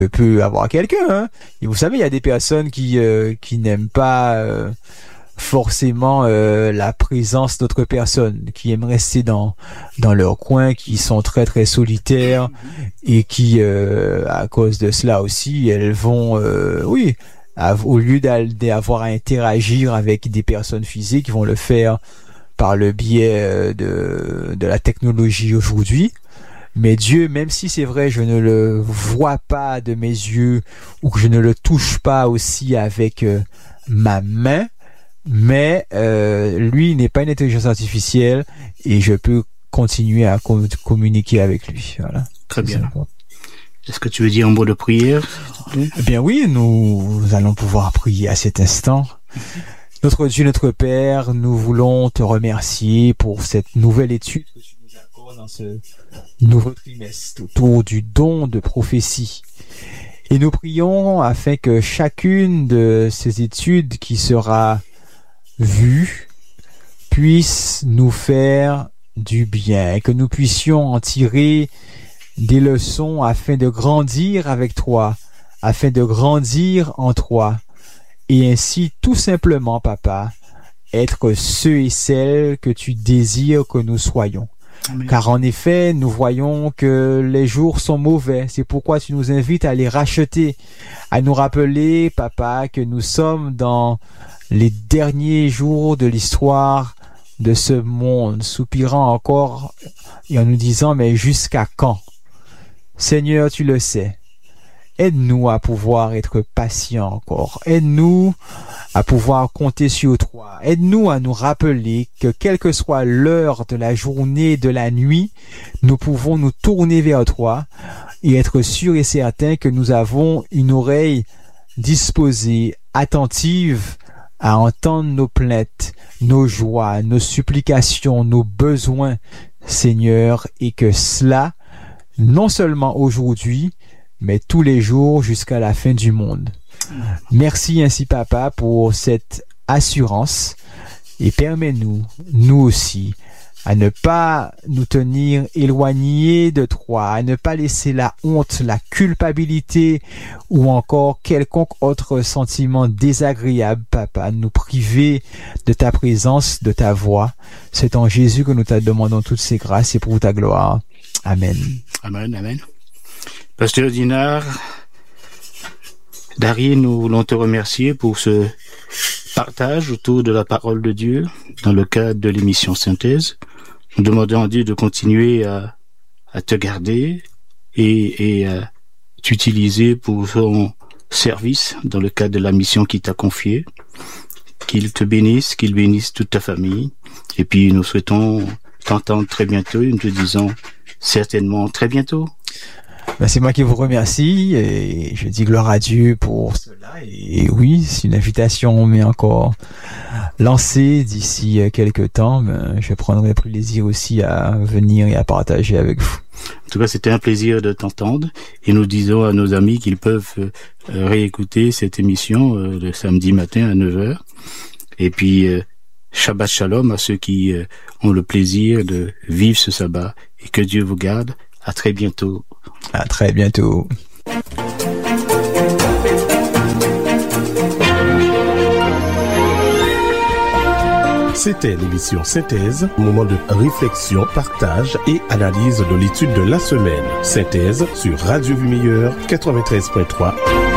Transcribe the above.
peut avoir quelqu'un, hein. Et vous savez, il y a des personnes qui n'aiment pas forcément la présence d'autres personnes, qui aiment rester dans leur coin, qui sont très très solitaires et qui à cause de cela aussi, elles vont au lieu d'avoir à interagir avec des personnes physiques, ils vont le faire par le biais de la technologie aujourd'hui. Mais Dieu, même si c'est vrai, je ne le vois pas de mes yeux ou que je ne le touche pas aussi avec ma main, mais lui n'est pas une intelligence artificielle et je peux continuer à communiquer avec lui. Voilà. Très bien. Est-ce que tu veux dire un mot de prière? Eh bien oui, nous allons pouvoir prier à cet instant. Notre Dieu, notre Père, nous voulons te remercier pour cette nouvelle étude que tu nous accordes dans ce nouveau trimestre autour du don de prophétie. Et nous prions afin que chacune de ces études qui sera vue puisse nous faire du bien et que nous puissions en tirer des leçons afin de grandir avec toi, afin de grandir en toi. Et ainsi, tout simplement, Papa, être ceux et celles que tu désires que nous soyons. Amen. Car en effet, nous voyons que les jours sont mauvais. C'est pourquoi tu nous invites à les racheter, à nous rappeler, Papa, que nous sommes dans les derniers jours de l'histoire de ce monde, soupirant encore et en nous disant, mais jusqu'à quand? Seigneur, tu le sais. Aide-nous à pouvoir être patients encore. Aide-nous à pouvoir compter sur toi. Aide-nous à nous rappeler que quelle que soit l'heure de la journée, de la nuit, nous pouvons nous tourner vers toi et être sûrs et certains que nous avons une oreille disposée, attentive à entendre nos plaintes, nos joies, nos supplications, nos besoins, Seigneur, et que cela, non seulement aujourd'hui, mais tous les jours jusqu'à la fin du monde. Merci ainsi, Papa, pour cette assurance et permets-nous, nous aussi, à ne pas nous tenir éloignés de toi, à ne pas laisser la honte, la culpabilité ou encore quelconque autre sentiment désagréable, Papa, nous priver de ta présence, de ta voix. C'est en Jésus que nous te demandons toutes ces grâces et pour ta gloire. Amen. Amen, amen. Pasteur Dinard, Dari, nous voulons te remercier pour ce partage autour de la parole de Dieu dans le cadre de l'émission Synthèse. Nous demandons à Dieu de continuer à te garder et à t'utiliser pour son service dans le cadre de la mission qu'il t'a confiée. Qu'il te bénisse, qu'il bénisse toute ta famille. Et puis nous souhaitons t'entendre très bientôt et nous te disons certainement très bientôt. Ben, c'est moi qui vous remercie et je dis gloire à Dieu pour cela. Et oui, c'est une invitation mais encore lancée d'ici quelques temps. Ben, je prendrai plaisir aussi à venir et à partager avec vous. En tout cas, c'était un plaisir de t'entendre et nous disons à nos amis qu'ils peuvent réécouter cette émission le samedi matin à 9h. Et puis, Shabbat Shalom à ceux qui ont le plaisir de vivre ce sabbat et que Dieu vous garde. À très bientôt. À très bientôt. C'était l'émission Synthèse, moment de réflexion, partage et analyse de l'étude de la semaine. Synthèse sur Radio Vie Meilleure 93.3.